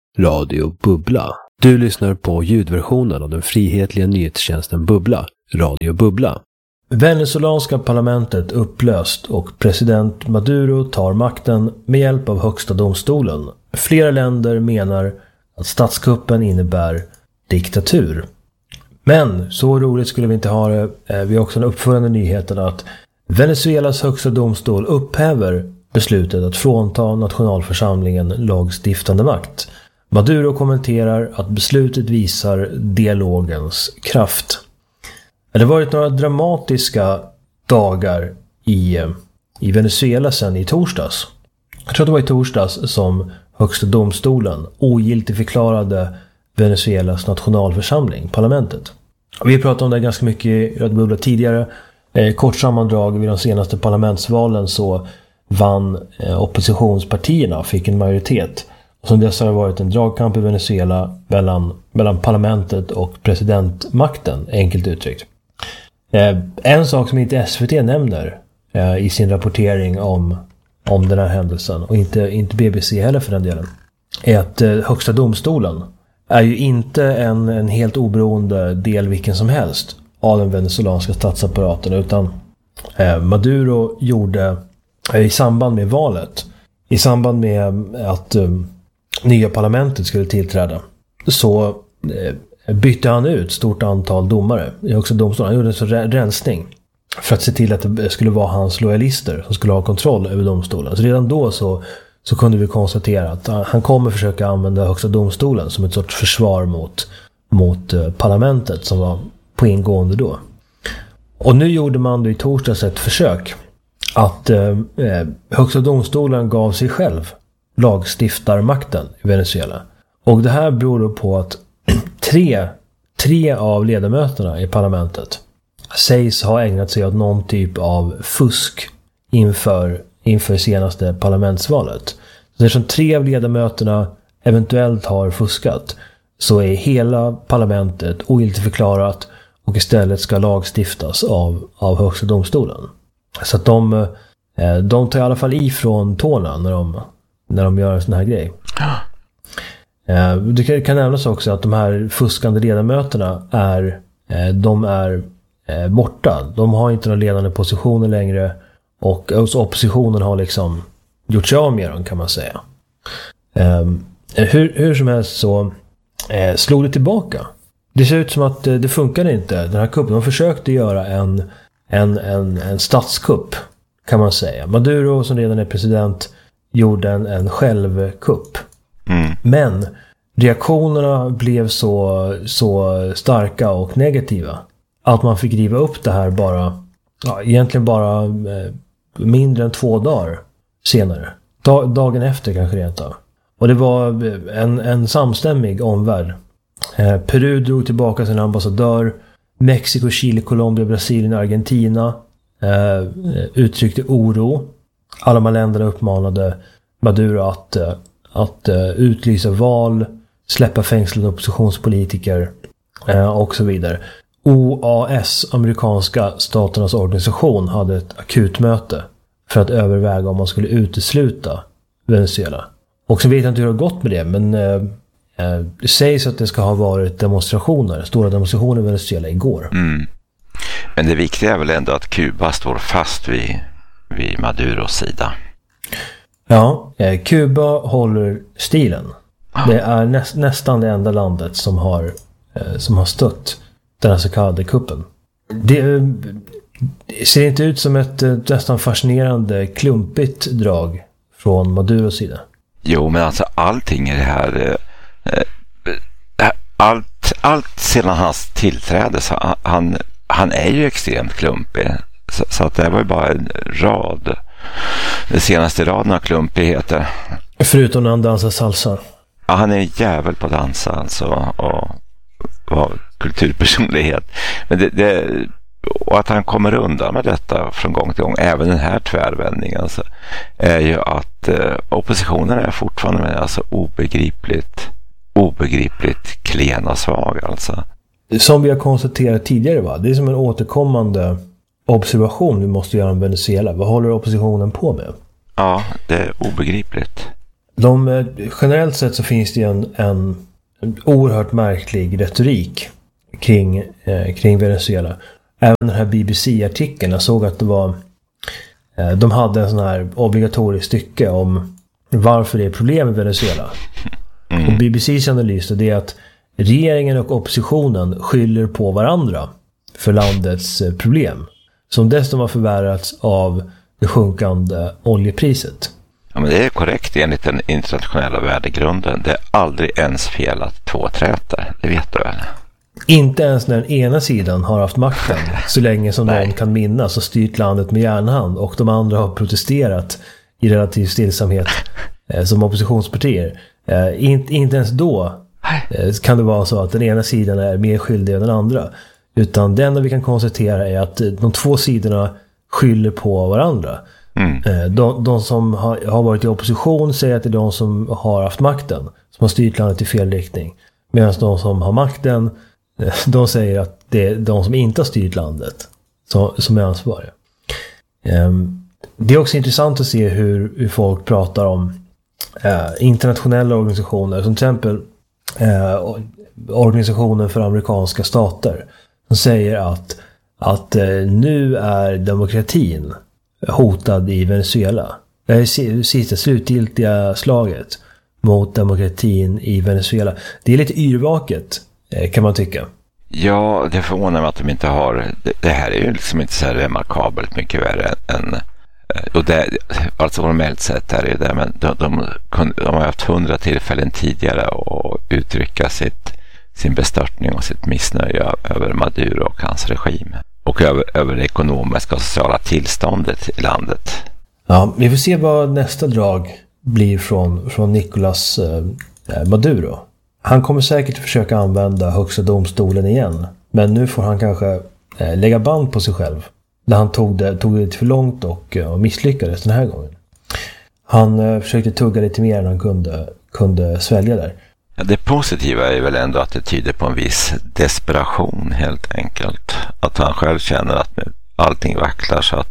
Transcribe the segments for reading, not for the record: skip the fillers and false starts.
Radio Bubbla. Du lyssnar på ljudversionen av den frihetliga nyhetstjänsten Bubbla, Radio Bubbla. Venezuelanska parlamentet upplöst och president Maduro tar makten med hjälp av högsta domstolen. Flera länder menar att statskuppen innebär diktatur. Men så roligt skulle vi inte ha det. Vi har också den uppföljande nyheten att Venezuelas högsta domstol upphäver beslutet att frånta nationalförsamlingen lagstiftande makt. Maduro kommenterar att beslutet visar dialogens kraft. Det har varit några dramatiska dagar i Venezuela sedan i torsdags. Jag tror att det var i torsdags som högsta domstolen ogiltigförklarade Venezuelas nationalförsamling, parlamentet. Vi har pratat om det ganska mycket i Radio Bubbla tidigare. Kort sammandrag vid de senaste parlamentsvalen så vann oppositionspartierna, fick en majoritet. Och som dess har det varit en dragkamp i Venezuela mellan parlamentet och presidentmakten, enkelt uttryckt. En sak som inte SVT nämner i sin rapportering om den här händelsen, och inte BBC heller för den delen, är att högsta domstolen är ju inte en helt oberoende del vilken som helst av den venezuelanska statsapparaten, utan Maduro gjorde i samband med valet, i samband med att nya parlamentet skulle tillträda, så bytte han ut stort antal domare i högsta domstolen. Han gjorde en så rensning för att se till att det skulle vara hans lojalister som skulle ha kontroll över domstolen. Så redan då så kunde vi konstatera att han kommer försöka använda högsta domstolen som ett sorts försvar mot parlamentet som var på ingående då. Och nu gjorde man då i torsdags ett försök att högsta domstolen gav sig själv lagstiftarmakten i Venezuela. Och det här beror då på att tre av ledamöterna i parlamentet sägs ha ägnat sig åt någon typ av fusk inför senaste parlamentsvalet. Så eftersom 3 av ledamöterna eventuellt har fuskat så är hela parlamentet ogiltigförklarat och istället ska lagstiftas av högsta domstolen. Så att de tar i alla fall ifrån tårna när de gör en sån här grej. Det kan nämnas också att de här fuskande ledamöterna är borta. De har inte några ledande positioner längre och oppositionen har liksom gjort sig av med dem, kan man säga. Hur som helst så slog det tillbaka. Det ser ut som att det funkade inte. Den här kuppen, de försökte göra en statskupp, kan man säga. Maduro, som redan är president, gjorde en självkupp. Men reaktionerna blev så starka och negativa att man fick riva upp det här egentligen bara mindre än 2 dagar senare. Dagen efter kanske rent av. Och det var en samstämmig omvärld. Peru drog tillbaka sin ambassadör. Mexiko, Chile, Colombia, Brasilien, Argentina uttryckte oro. Alla de här länderna uppmanade Maduro att utlysa val, släppa fängslade oppositionspolitiker och så vidare. OAS, amerikanska staternas organisation, hade ett akutmöte för att överväga om man skulle utesluta Venezuela. Och så vet jag inte hur det har gått med det, men det sägs att det ska ha varit stora demonstrationer i Venezuela igår. Men det viktiga är väl ändå att Kuba står fast vid Maduros sida. Ja, Kuba håller stilen. Det är nästan det enda landet som har stött den här så kallade kuppen. Det ser inte ut som ett nästan fascinerande klumpigt drag från Maduros sida. Jo, men alltså allting i det här allt sedan hans tillträde, så han är ju extremt klumpig. Så att det var ju bara en rad. Den senaste raden av klumpigheter. Förutom när han dansar salsa. Ja, han är en jävel på att dansa alltså, och kulturpersonlighet. Men och att han kommer undan med detta från gång till gång, även den här tvärvändningen, alltså, är ju att oppositionen är fortfarande alltså obegripligt klen och svag alltså. Som vi har konstaterat tidigare, det är som en återkommande observation vi måste göra om Venezuela. Vad håller oppositionen på med? Ja, det är obegripligt. Generellt sett så finns det en oerhört märklig retorik kring Venezuela. Även den här BBC-artikeln, jag såg att det var de hade en sån här obligatorisk stycke om varför det är problem i Venezuela. Och BBCs analys är att regeringen och oppositionen skyller på varandra för landets problem, som dessutom har förvärrats av det sjunkande oljepriset. Ja, men det är korrekt enligt den internationella värdegrunden. Det är aldrig ens fel att två träter, det vet du väl? Inte ens när den ena sidan har haft makten så länge som någon kan minnas och styrt landet med järnhand, och de andra har protesterat i relativ stillsamhet som oppositionspartier. Inte ens då kan det vara så att den ena sidan är mer skyldig än den andra. Utan det enda vi kan konstatera är att de två sidorna skyller på varandra. De som har varit i opposition säger att det är de som har haft makten som har styrt landet i fel riktning. Medan de som har makten, de säger att det är de som inte har styrt landet som är ansvariga. Det är också intressant att se hur folk pratar om internationella organisationer, som till exempel Organisationen för amerikanska stater, som säger att nu är demokratin hotad i Venezuela. Det är sista slutgiltiga slaget mot demokratin i Venezuela. Det är lite yrvaket, kan man tycka. Ja, det förvånar mig att de inte har... Det här är ju liksom inte så här remarkabelt mycket värre än... Och det, alltså formellt sett är det det, men de har haft 100 tillfällen tidigare att uttrycka sin bestörtning och sitt missnöje över Maduro och hans regim. Och över det ekonomiska och sociala tillståndet i landet. Ja, vi får se vad nästa drag blir från Nicolas Maduro. Han kommer säkert försöka använda högsta domstolen igen. Men nu får han kanske lägga band på sig själv. Där han tog det lite för långt och misslyckades den här gången. Han försökte tugga lite mer än han kunde svälja där. Ja, det positiva är väl ändå att det tyder på en viss desperation helt enkelt. Att han själv känner att allting vacklar, så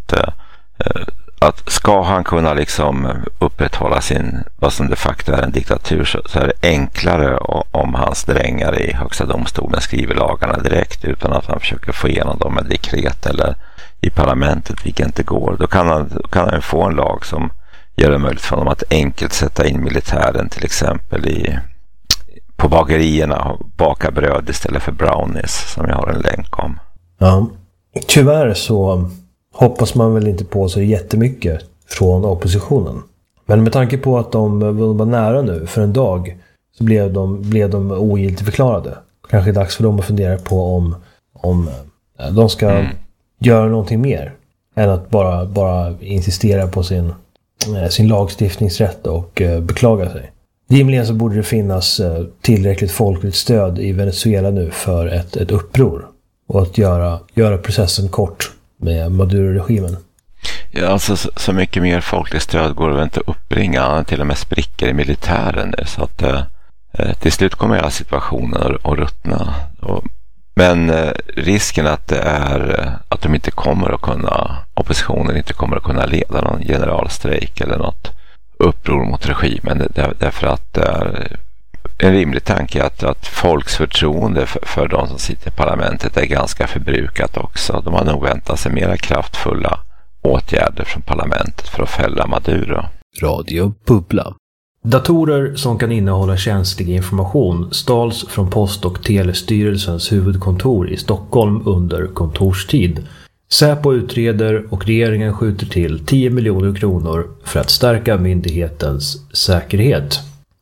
att ska han kunna liksom upprätthålla vad som de facto är en diktatur, så är det enklare om hans drängar i högsta domstolen skriver lagarna direkt utan att han försöker få igenom dem med dekret eller i parlamentet, vilket inte går. Då kan han få en lag som gör det möjligt för honom att enkelt sätta in militären till exempel på bagerierna och baka bröd istället för brownies, som jag har en länk om. Ja, tyvärr så hoppas man väl inte på så jättemycket från oppositionen. Men med tanke på att de var nära nu för en dag, så blev de ogiltigförklarade. Kanske är dags för dem att fundera på om de ska göra någonting mer än att bara insistera på sin lagstiftningsrätt och beklaga sig. Rimligen så borde det finnas tillräckligt folkligt stöd i Venezuela nu för ett uppror och att göra processen kort med Maduro-regimen. Ja, alltså så mycket mer folkligt stöd går det inte att uppbringa. Han till och med spricker i militären nu, så att till slut kommer hela situationen att ruttna. Men risken att de inte kommer att oppositionen inte kommer att kunna leda någon generalstrejk eller något uppror mot regimen, därför att det är en rimlig tanke att folks förtroende för de som sitter i parlamentet är ganska förbrukat också. De har nog väntat sig mera kraftfulla åtgärder från parlamentet för att fälla Maduro. Radio Bubbla. Datorer som kan innehålla känslig information stals från Post- och telestyrelsens huvudkontor i Stockholm under kontorstid. Säpo utreder och regeringen skjuter till 10 miljoner kronor för att stärka myndighetens säkerhet.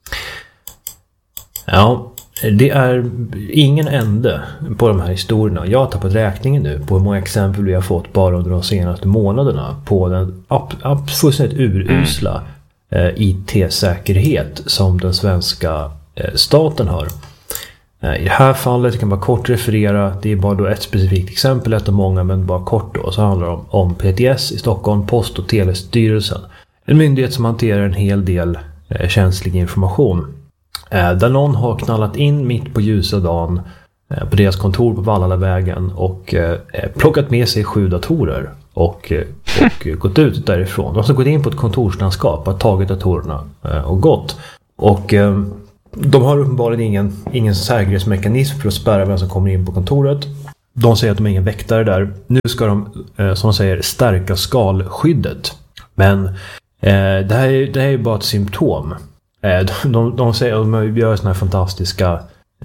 Ja, det är ingen ände på de här historierna. Jag har tappat räkningen nu på hur många exempel vi har fått bara under de senaste månaderna på den fullständigt urusla IT-säkerhet som den svenska staten har. I det här fallet kan man kort referera, det är bara då ett specifikt exempel, ett av många, men bara kort då, så handlar det om PTS i Stockholm, Post- och telestyrelsen. En myndighet som hanterar en hel del känslig information. Där någon har knallat in mitt på ljusa dagen på deras kontor på Vallalavägen och plockat med sig 7 datorer och gått ut därifrån. De har gått in på ett kontorslandskap, har tagit datorerna och gått. Och de har uppenbarligen ingen säkerhetsmekanism för att spärra vem som kommer in på kontoret. De säger att de är ingen väktare där. Nu ska de, som de säger, stärka skalskyddet. Men det här är ju bara ett symptom. De säger, de gör såna här fantastiska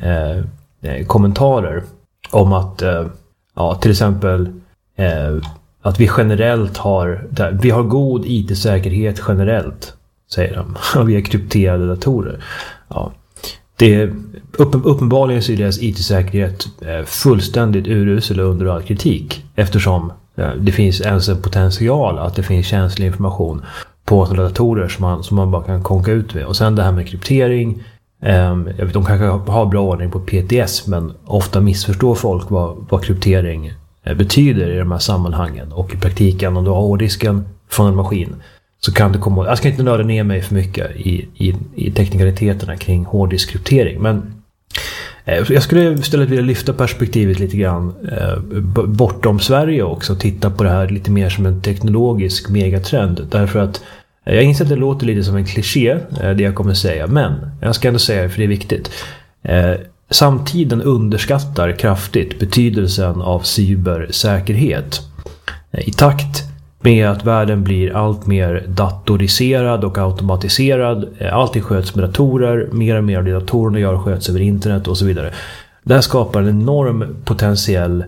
kommentarer om att till exempel att vi generellt har god IT-säkerhet generellt, säger de. Och vi har krypterade datorer. Ja. Uppenbarligen så är deras IT-säkerhet fullständigt urusel och under all kritik, eftersom det finns ens en potential att det finns känslig information på sådana datorer som man bara kan konka ut med. Och sen det här med kryptering, de kanske har bra ordning på PTS, men ofta missförstår folk vad kryptering betyder i de här sammanhangen. Och i praktiken, om du har hårddisken från en maskin, så kan det komma... Jag ska inte nörda ner mig för mycket i teknikaliteterna kring hårddiskkryptering, men jag skulle istället vilja lyfta perspektivet lite grann bortom Sverige också, och titta på det här lite mer som en teknologisk megatrend. Därför att jag inser att det låter lite som en kliché, det jag kommer säga, men jag ska ändå säga det för det är viktigt. Samtiden underskattar kraftigt betydelsen av cybersäkerhet. I takt med att världen blir allt mer datoriserad och automatiserad, allting sköts med datorer, mer och mer av det datorerna gör sköts över internet och så vidare. Det här skapar en enorm potentiell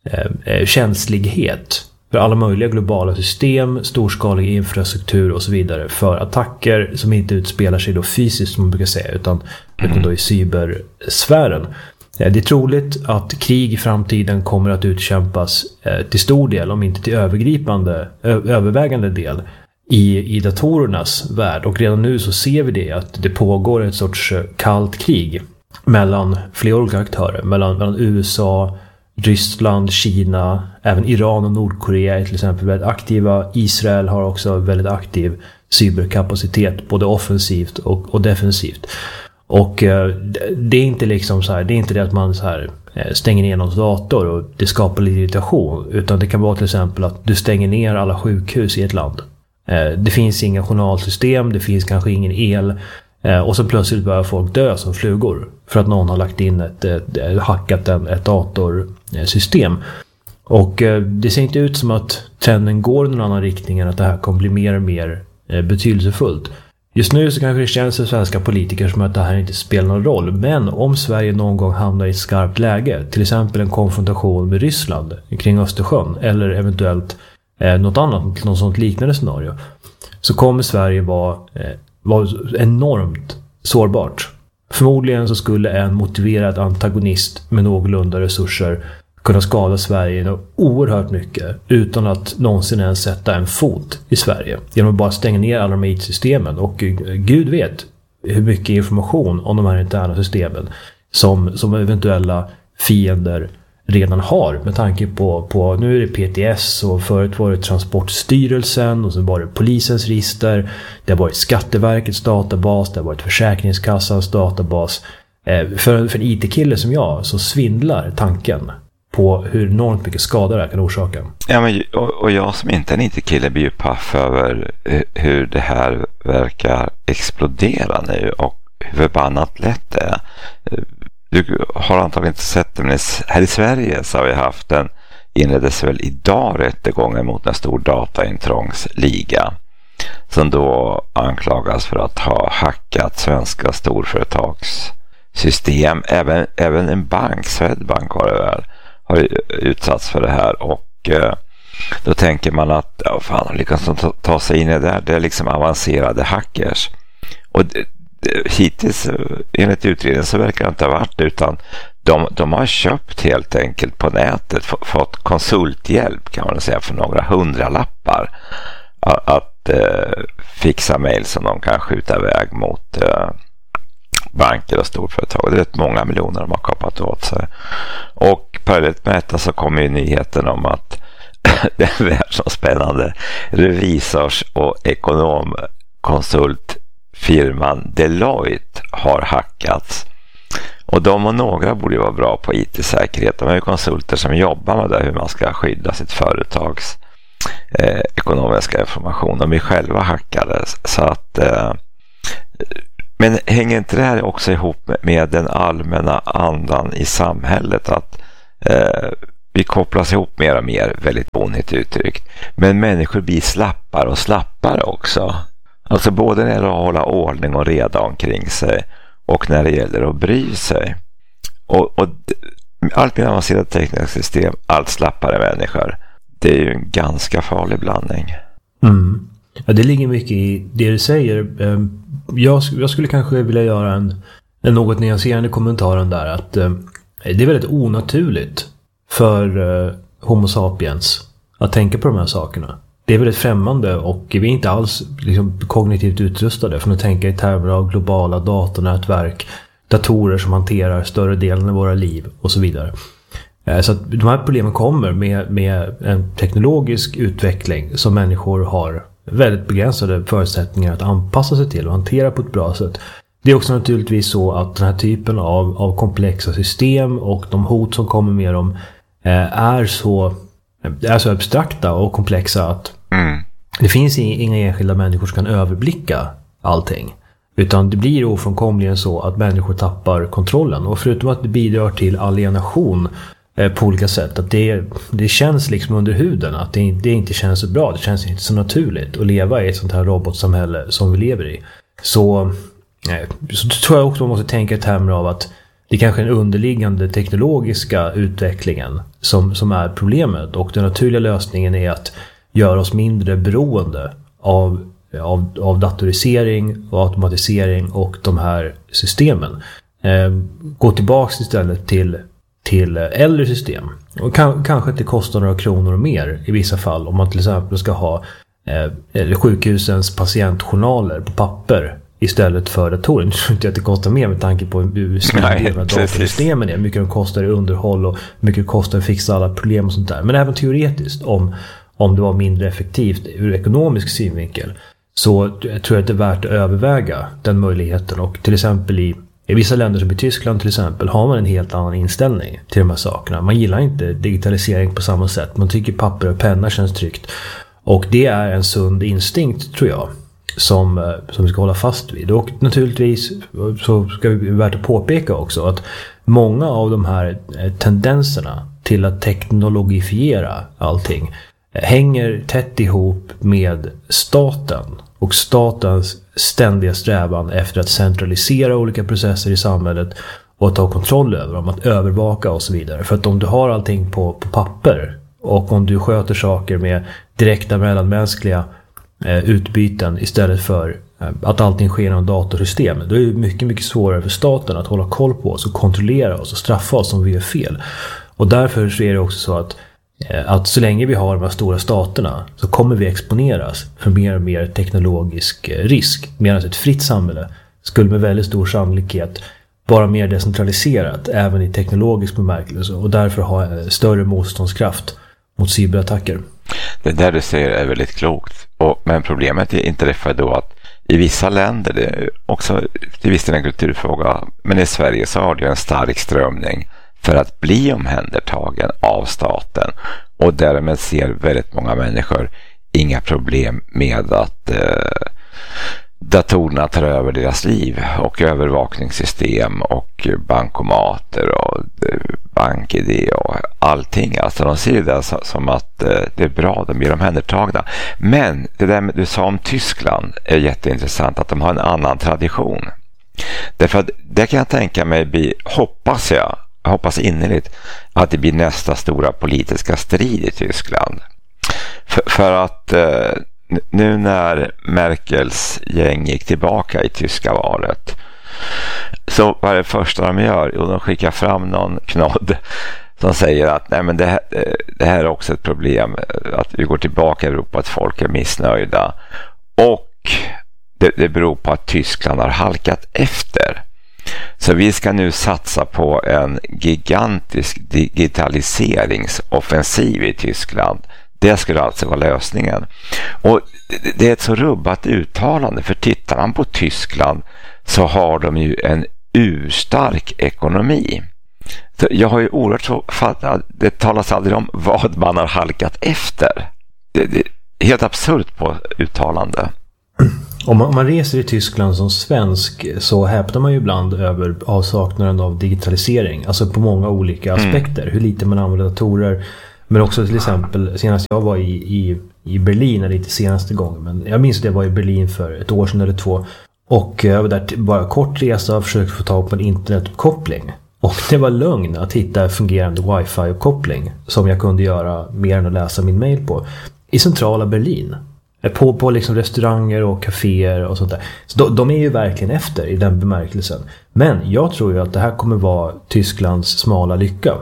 känslighet för alla möjliga globala system, storskalig infrastruktur och så vidare, för attacker som inte utspelar sig då fysiskt, som man brukar säga, utan då i cybersfären. Det är troligt att krig i framtiden kommer att utkämpas till stor del, om inte till övervägande del, i datorernas värld. Och redan nu så ser vi det, att det pågår ett sorts kallt krig mellan flera olika aktörer, mellan USA, Ryssland, Kina, även Iran och Nordkorea är till exempel väldigt aktiva. Israel har också väldigt aktiv cyberkapacitet, både offensivt och defensivt. Och det är inte liksom så här, det är inte det att man så här stänger ner någons dator och det skapar lite irritation, utan det kan vara till exempel att du stänger ner alla sjukhus i ett land. Det finns inga journalsystem, det finns kanske ingen el, och så plötsligt börjar folk dö som flugor för att någon har lagt in hackat ett datorsystem. Och det ser inte ut som att trenden går i någon annan riktning än att det här kommer bli mer och mer betydelsefullt. Just nu så kanske det känns för svenska politiker som att det här inte spelar någon roll. Men om Sverige någon gång hamnar i ett skarpt läge, till exempel en konfrontation med Ryssland kring Östersjön, eller eventuellt något sånt liknande scenario, så kommer Sverige vara enormt sårbart. Förmodligen så skulle en motiverad antagonist med någorlunda resurser kunna skada Sverige oerhört mycket utan att någonsin ens sätta en fot i Sverige, genom att bara stänga ner alla de IT-systemen. Och Gud vet hur mycket information om de här interna systemen som eventuella fiender redan har, med tanke på nu är det PTS, och förut var det Transportstyrelsen, och sen var det polisens register, det har varit Skatteverkets databas, det har varit Försäkringskassans databas. För en IT-kille som jag så svindlar tanken på hur enormt mycket skada det här kan orsaka. Ja, men, och jag som inte är en IT-kille blir ju paff över hur det här verkar explodera nu och hur förbannat lätt det är. Du har antagligen inte sett det, men här i Sverige så har vi haft inleddes väl idag rättegången mot en stor dataintrångsliga som då anklagas för att ha hackat svenska storföretagssystem. Även en bank, Swedbank har utsatts för det här, och då tänker man att de lyckas ta sig in i det där. Det är liksom avancerade hackers, och hittills enligt utredningen så verkar det inte ha varit, utan de har köpt helt enkelt på nätet, fått konsulthjälp kan man säga för några hundralappar att fixa mejl som de kan skjuta iväg mot banker och storföretag. Det är rätt många miljoner de har kapat åt sig. Och parallellt med detta så kommer ju nyheten om att den världsomspännande revisors- och ekonomkonsultfirman Deloitte har hackats. Och de och några borde vara bra på IT-säkerhet. De är ju konsulter som jobbar med det, hur man ska skydda sitt företags ekonomiska information. De är själva hackade. Så att, men hänger inte det här också ihop med den allmänna andan i samhället? Att vi kopplas ihop mer och mer, väldigt bonigt uttryckt. Men människor blir slappare och slappare också. Alltså både när det gäller att hålla ordning och reda omkring sig och när det gäller att bry sig. Och allt mer avancerade tekniska system, allt slappare människor. Det är ju en ganska farlig blandning. Mm. Ja, det ligger mycket i det du säger. Jag skulle kanske vilja göra en något nyanserande kommentar där, att det är väldigt onaturligt för Homo sapiens att tänka på de här sakerna. Det är väldigt främmande och vi är inte alls liksom kognitivt utrustade för att tänka i termer av globala datornätverk, datorer som hanterar större delen av våra liv och så vidare. Så att de här problemen kommer med en teknologisk utveckling som människor har väldigt begränsade förutsättningar att anpassa sig till och hantera på ett bra sätt. Det är också naturligtvis så att den här typen av komplexa system och de hot som kommer med dem är så abstrakta och komplexa att det finns inga enskilda människor som kan överblicka allting. Utan det blir ofrånkomligen så att människor tappar kontrollen. Och förutom att det bidrar till alienation på olika sätt, att det känns liksom under huden, att det inte känns så bra, det känns inte så naturligt att leva i ett sånt här robotsamhälle som vi lever i. Så tror jag också man måste tänka i termer av att det kanske är den underliggande teknologiska utvecklingen som är problemet, och den naturliga lösningen är att göra oss mindre beroende av datorisering och automatisering och de här systemen. Gå tillbaka istället till äldre system. Och kanske det kostar några kronor mer i vissa fall, om man till exempel ska ha sjukhusens patientjournaler på papper istället för datorer. Jag tror inte att det kostar mer med tanke på hur smidiga datorsystemen är. Hur mycket de kostar i underhåll och hur mycket det kostar att fixa alla problem och sånt där. Men även teoretiskt, om det var mindre effektivt ur ekonomisk synvinkel, så jag tror att det är värt att överväga den möjligheten. Och till exempel i vissa länder som i Tyskland till exempel har man en helt annan inställning till de här sakerna. Man gillar inte digitalisering på samma sätt. Man tycker papper och penna känns tryggt. Och det är en sund instinkt, tror jag, som vi ska hålla fast vid. Och naturligtvis så ska vi värt att påpeka också att många av de här tendenserna till att teknologifiera allting hänger tätt ihop med staten och statens ständiga strävan efter att centralisera olika processer i samhället och att ta kontroll över dem, att övervaka och så vidare. För att om du har allting på papper och om du sköter saker med direkta mellanmänskliga utbyten istället för att allting sker genom datorsystem, då är det mycket, mycket svårare för staten att hålla koll på oss och kontrollera oss och straffa oss om vi gör fel. Och därför så är det också så att så länge vi har de här stora staterna så kommer vi exponeras för mer och mer teknologisk risk, medan ett fritt samhälle skulle med väldigt stor sannolikhet vara mer decentraliserat även i teknologisk bemärkelse och därför ha större motståndskraft mot cyberattacker. Det där du säger är väldigt klokt, men problemet är inte det för då att i vissa länder, det är också till viss del en kulturfråga, men i Sverige så har det en stark strömning för att bli omhändertagen av staten, och därmed ser väldigt många människor inga problem med att datorerna tar över deras liv, och övervakningssystem och bankomater och bank-ID och allting. Alltså de ser det som att det är bra, de blir omhändertagna. Men det där du sa om Tyskland är jätteintressant, att de har en annan tradition. Därför att det kan jag tänka mig jag hoppas innerligt att det blir nästa stora politiska strid i Tyskland. För att nu när Merkels gäng gick tillbaka i tyska valet, så var det första de gör, och de skickar fram någon knodd som säger att nej, men det här är också ett problem, att vi går tillbaka i Europa, att folk är missnöjda, och det beror på att Tyskland har halkat efter. Så vi ska nu satsa på en gigantisk digitaliseringsoffensiv i Tyskland. Det skulle alltså vara lösningen. Och det är ett så rubbat uttalande, för tittar man på Tyskland så har de ju en urstark ekonomi. Så jag har ju oerhört så fattat, det talas aldrig om vad man har halkat efter. helt absurt på uttalande. Om man reser i Tyskland som svensk så häpnar man ju ibland över avsaknaden av digitalisering. Alltså på många olika aspekter. Hur lite man använder datorer. Men också till exempel, senast jag var i Berlin, eller inte senaste gången, men jag minns att jag var i Berlin för ett år sedan eller 2. Och jag var där bara kort resa och försökte få tag på en internetuppkoppling. Och det var lugn att hitta fungerande wifi-uppkoppling som jag kunde göra mer än att läsa min mail på. I centrala Berlin. På liksom restauranger och kaféer och sånt där. Så de är ju verkligen efter i den bemärkelsen. Men jag tror ju att det här kommer vara Tysklands smala lycka.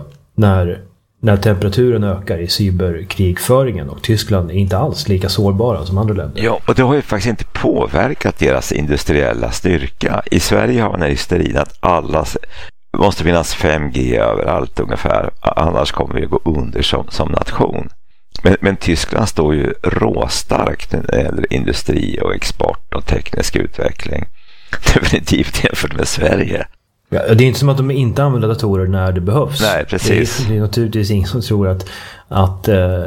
När temperaturen ökar i cyberkrigföringen och Tyskland är inte alls lika sårbara som andra länder. Ja, och det har ju faktiskt inte påverkat deras industriella styrka. I Sverige har man en hysteri att alla måste finnas 5G överallt ungefär. Annars kommer vi att gå under som nation. Men Tyskland står ju råstarkt när det gäller industri och export och teknisk utveckling. Definitivt jämfört med Sverige. Ja, det är inte som att de inte använder datorer när det behövs. Nej, precis. Det är naturligtvis ingen som tror att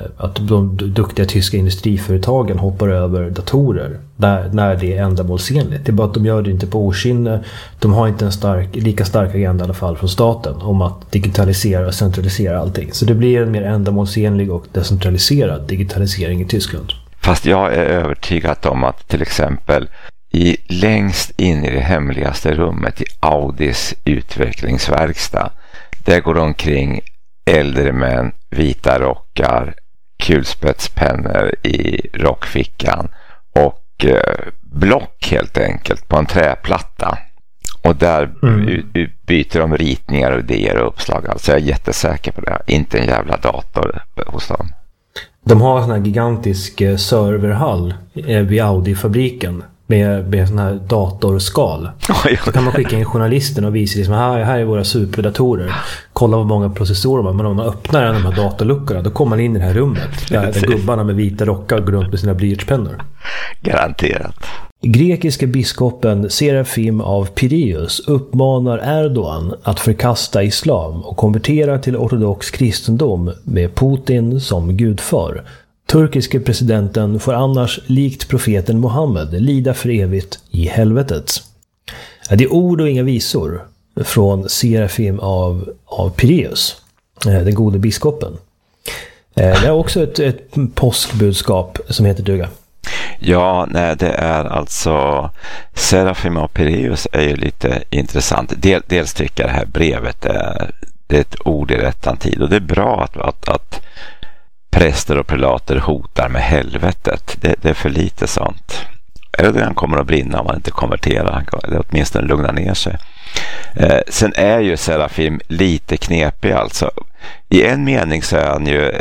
de duktiga tyska industriföretagen hoppar över datorer när det är ändamålsenligt. Det är bara att de gör det inte på okynne. De har inte en lika stark agenda i alla fall från staten om att digitalisera och centralisera allting. Så det blir en mer ändamålsenlig och decentraliserad digitalisering i Tyskland. Fast jag är övertygad om att till exempel längst in i det hemligaste rummet i Audis utvecklingsverkstad, där går omkring äldre män, vita rockar, kulspetspennor i rockfickan och block helt enkelt på en träplatta. Och där byter de ritningar och idéer och uppslag. Alltså jag är jättesäker på det. Inte en jävla dator hos dem. De har en sån här gigantisk serverhall vid Audi-fabriken med sån här datorskal. Så kan man skicka in journalisten och visa liksom, här är våra superdatorer. Kolla vad många processorer man har. Men om man öppnar en av de här datorluckorna, då kommer man in i det här rummet där gubbarna med vita rockar går runt med sina blyertspennor. Garanterat. Grekiska biskopen Serafim av Pireus uppmanar Erdogan att förkasta islam och konvertera till ortodox kristendom med Putin som gudfar. Turkiske presidenten får annars likt profeten Mohammed lida för evigt i helvetet. Det är ord och inga visor från Serafim av Pireus, den gode biskopen. Det är också ett påskbudskap som heter duga. Ja, nej, det är alltså Serafim av Pireus är ju lite intressant. Dels tycker jag det här brevet det är ett ord i rättan tid, och det är bra att präster och prelater hotar med helvetet. Det är för lite sånt. Eller det han kommer att brinna om man inte konverterar. Eller åtminstone lugna ner sig. Sen är ju Serafim lite knepig alltså. I en mening så är han ju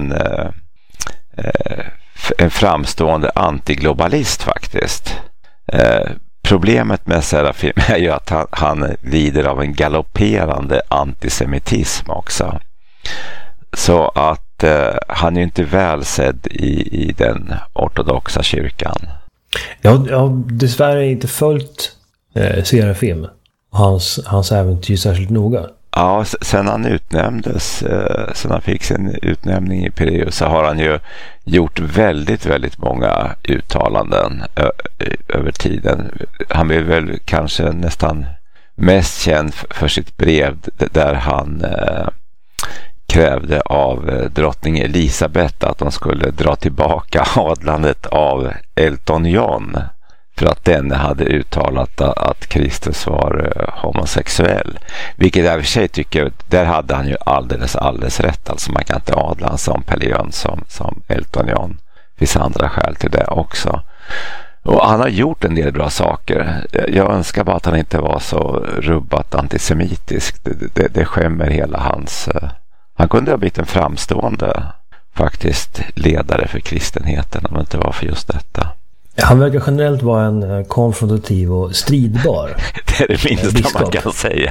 en framstående antiglobalist faktiskt. Problemet med Serafim är ju att han lider av en galopperande antisemitism också. Så att han är inte välsedd i den ortodoxa kyrkan. Jag har dessvärre inte följt Serafim och hans äventyr särskilt noga. Ja, sen han utnämndes, sen han fick sin utnämning i Pireus, så har han ju gjort väldigt, väldigt många uttalanden över tiden. Han är väl kanske nästan mest känd för sitt brev där han krävde av drottning Elisabeth att de skulle dra tillbaka adlandet av Elton John för att den hade uttalat att Kristus var homosexuell. Vilket jag i och för sig tycker, där hade han ju alldeles rätt. Alltså man kan inte adla en sån Pelle Jönsson som Elton John. Det finns andra skäl till det också. Och han har gjort en del bra saker. Jag önskar bara att han inte var så rubbat antisemitisk. Det skämmer hela hans... Han kunde ha blivit en framstående faktiskt ledare för kristenheten om det inte var för just detta. Han verkar generellt vara en konfrontativ och stridbar. Det är det minsta biskop. Man kan säga.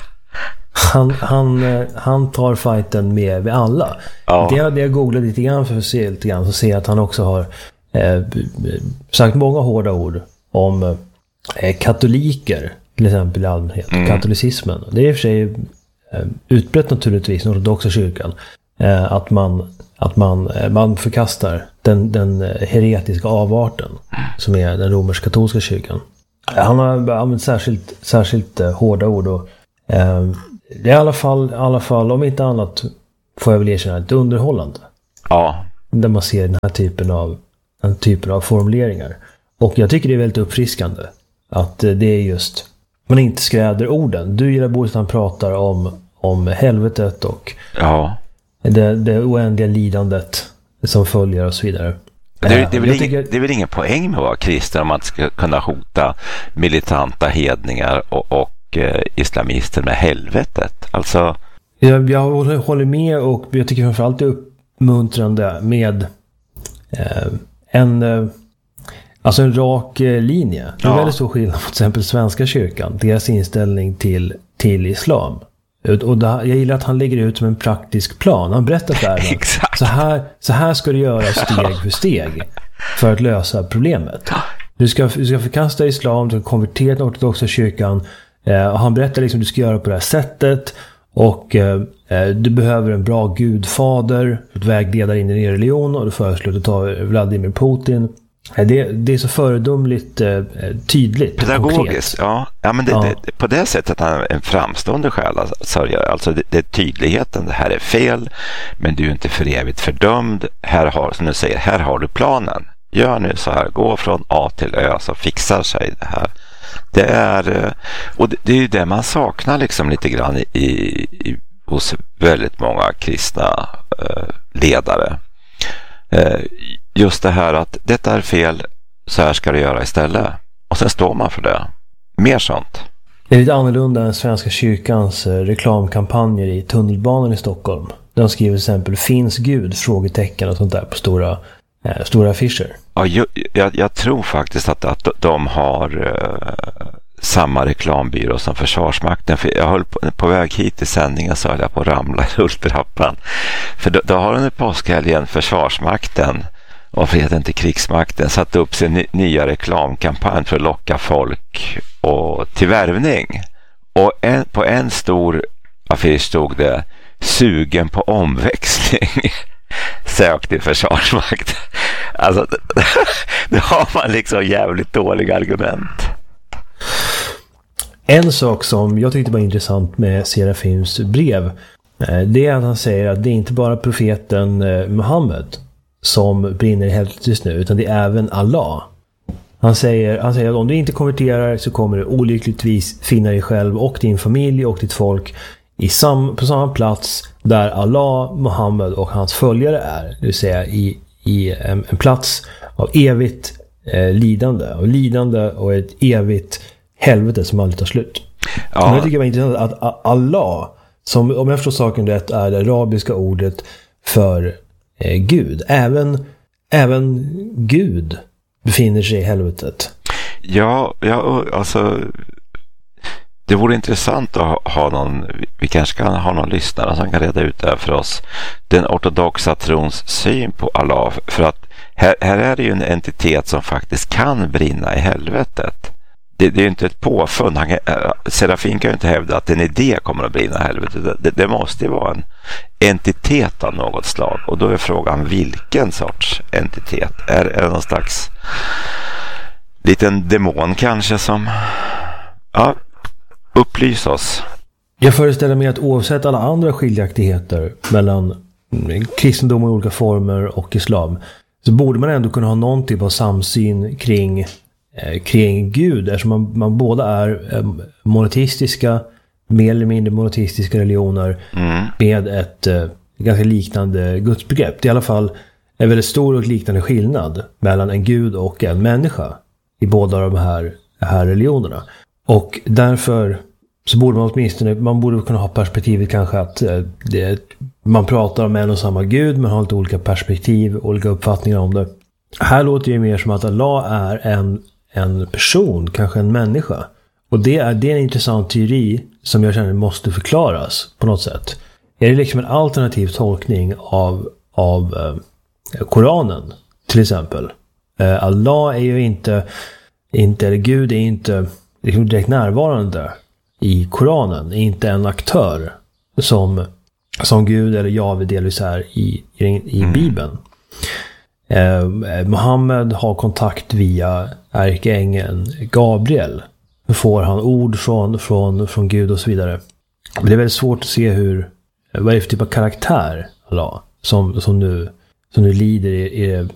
Han tar fighten med alla. Ja. Det hade jag googlat lite grann för att se lite grann, så ser jag att han också har sagt många hårda ord om katoliker till exempel i allmänhet, katolicismen. Det är i och för sig utbrett naturligtvis i den ortodoxa kyrkan att man förkastar den heretiska avarten som är den romersk-katolska kyrkan. Han har använt särskilt hårda ord och det är i alla fall om inte annat får jag väl erkänna ett underhållande. Ja. Där man ser den typen av formuleringar. Och jag tycker det är väldigt uppfriskande att det är just man inte skräder orden. Du gillar både att han pratar om helvetet och det oändliga lidandet som följer och så vidare. Det är väl ingen poäng med att vara kristen om man ska kunna hota militanta hedningar och islamister med helvetet. Alltså... Jag håller med och jag tycker framförallt det är uppmuntrande med en rak linje. Det är väldigt stor skillnad på till exempel Svenska kyrkan, deras inställning till islam. Och jag gillar att han lägger ut som en praktisk plan. Han berättar för världen. Så här ska du göra steg för steg för att lösa problemet. Du ska förkasta islam, du ska konvertera till den ortodoxa kyrkan. Och han berättar liksom du ska göra på det här sättet. Och du behöver en bra gudfader för att vägleda in i din religion. Och du föreslår att ta Vladimir Putin. Det är så föredömligt tydligt. Pedagogiskt, ja men på det sättet han är en framstående själ. Alltså det är tydligheten, det här är fel, men du är inte för evigt fördömd. Som du säger, här har du planen. Gör nu så här, gå från A till Ö så fixar sig det här. Det är ju det man saknar liksom lite grann hos väldigt många kristna ledare. Just det här att detta är fel, så här ska du göra istället. Och sen står man för det. Mer sånt. Det är lite annorlunda än Svenska kyrkans reklamkampanjer i tunnelbanan i Stockholm. De skriver till exempel finns Gud? Frågetecken och sånt där på stora affischer. Ja, jag tror faktiskt att de har samma reklambyrå som Försvarsmakten. För jag höll på väg hit i sändningen så höll jag på att ramla i rulltrappan. För då har den i påskhelgen Försvarsmakten och freden till krigsmakten satt upp sin nya reklamkampanj för att locka folk till värvning. Och på en stor affisch stod det sugen på omväxling. Sök till Försvarsmakten. Alltså, då har man liksom jävligt dåliga argument. En sak som jag tyckte var intressant med Serafims brev, det är att han säger att det är inte bara profeten Muhammed som brinner i helvetet just nu, utan det är även Allah. Han säger att om du inte konverterar så kommer du olyckligtvis finna dig själv och din familj och ditt folk på samma plats där Allah, Muhammed och hans följare är. Det vill säga i en plats av evigt lidande och ett evigt helvete som aldrig tar slut. Ja. Jag tycker det var intressant att Allah, som om jag förstår saken rätt är det arabiska ordet för Gud. Även Gud befinner sig i helvetet. Ja, alltså det vore intressant att ha någon, vi kanske kan ha någon lyssnare som kan reda ut det här för oss. Den ortodoxa trons syn på Allah, för att här är det ju en entitet som faktiskt kan brinna i helvetet. Det är ju inte ett påfund. Serafin kan ju inte hävda att en idé kommer att brinna i helvetet. Det måste ju vara en entitet av något slag. Och då är frågan vilken sorts entitet. Är det någon slags liten demon kanske som upplys oss? Jag föreställer mig att oavsett alla andra skiljaktigheter mellan kristendom i olika former och islam, så borde man ändå kunna ha någon typ av samsyn kring Gud, eftersom man båda är monoteistiska, mer eller mindre monoteistiska religioner med ett ganska liknande gudsbegrepp. Det är i alla fall en väldigt stor och liknande skillnad mellan en gud och en människa i båda de här religionerna. Och därför så borde man borde kunna ha perspektivet kanske att man pratar om en och samma gud, men har lite olika perspektiv, olika uppfattningar om det. Här låter det mer som att Allah är en person, kanske en människa. Och det är en intressant teori som jag känner måste förklaras på något sätt. Är det liksom en alternativ tolkning av Koranen till exempel? Allah är ju inte eller Gud är inte liksom direkt närvarande i Koranen, är inte en aktör som Gud eller Jahve delvis är i Bibeln. Muhammed har kontakt via ärkeängeln Gabriel. Då får han ord från Gud och så vidare. Men det är väldigt svårt att se vad är det för typ av karaktär Allah som nu lider i